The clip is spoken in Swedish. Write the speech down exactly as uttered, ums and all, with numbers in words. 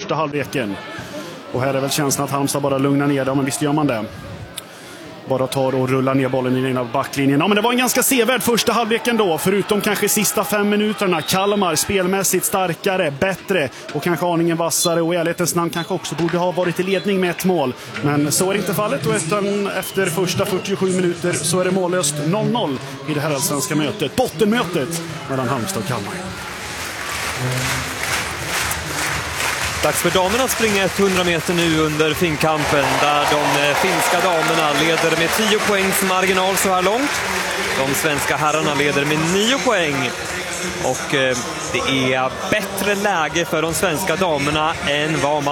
första halvleken. Och här är väl känslan att Halmstad bara lugnar ner det, men visst gör man det. Bara tar och rullar ner bollen i den ena backlinjen. Ja, men det var en ganska sevärd första halvleken då. Förutom kanske sista fem minuterna. Kalmar spelmässigt starkare, bättre och kanske aningen vassare. Och i ärlighetens namn kanske också borde ha varit i ledning med ett mål. Men så är inte fallet. Och efter första fyrtiosju minuter så är det mållöst noll noll i det här allsvenska mötet. Bottenmötet mellan Halmstad och Kalmar. Dags för damerna att springa hundra meter nu under finkampen, där de finska damerna leder med tio poängs marginal så här långt. De svenska herrarna leder med nio poäng. Och det är bättre läge för de svenska damerna än vad man